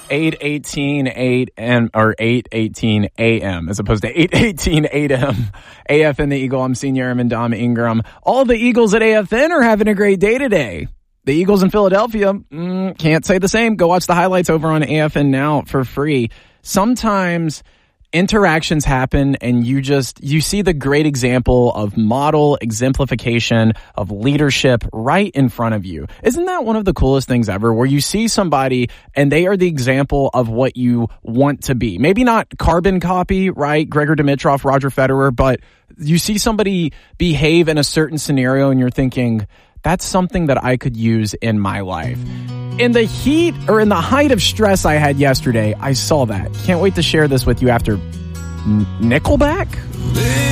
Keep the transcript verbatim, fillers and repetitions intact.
eight eighteen eight and or eight eighteen A M as opposed to eight eighteen eight M. A F N The Eagle. I'm Senior Airman Dom Ingram. All the Eagles at A F N are having a great day today. The Eagles in Philadelphia mm, can't say the same. Go watch the highlights over on A F N Now for free. Sometimes interactions happen and you just, you see the great example of model exemplification of leadership right in front of you. Isn't that one of the coolest things ever, where you see somebody and they are the example of what you want to be? Maybe not carbon copy, right? Gregor Dimitrov, Roger Federer, but you see somebody behave in a certain scenario and you're thinking, that's something that I could use in my life. In the heat or in the height of stress I had yesterday, I saw that. Can't wait to share this with you after Nickelback.